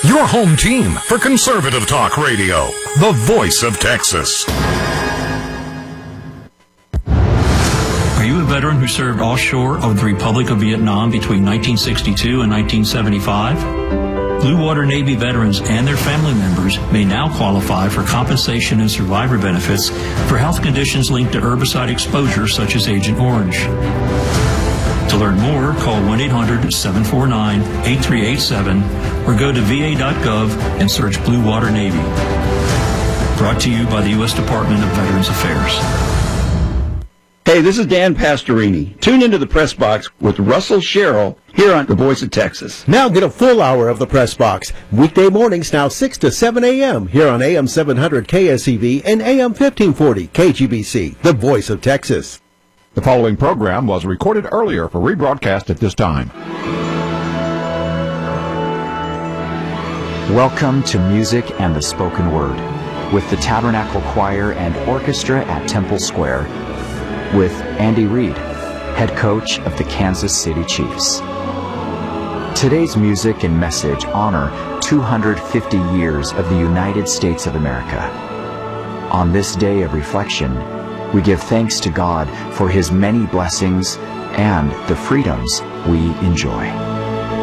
Your home team for conservative talk radio, the voice of Texas. Are you a veteran who served offshore of the Republic of Vietnam between 1962 and 1975? Blue Water Navy veterans and their family members may now qualify for compensation and survivor benefits for health conditions linked to herbicide exposure such as Agent Orange. To learn more, call 1-800-749-8387 or go to va.gov and search Blue Water Navy. Brought to you by the U.S. Department of Veterans Affairs. Hey, this is Dan Pastorini. Tune into the Press Box with Russell Sherrill here on The Voice of Texas. Now get a full hour of the Press Box. Weekday mornings now 6 to 7 a.m. here on AM 700 KSEV and AM 1540 KGBC, The Voice of Texas. The following program was recorded earlier for rebroadcast at this time. Welcome to Music and the Spoken Word with the Tabernacle Choir and Orchestra at Temple Square, with Andy Reid, head coach of the Kansas City Chiefs. Today's music and message honor 250 years of the United States of America. On this day of reflection, we give thanks to God for His many blessings and the freedoms we enjoy.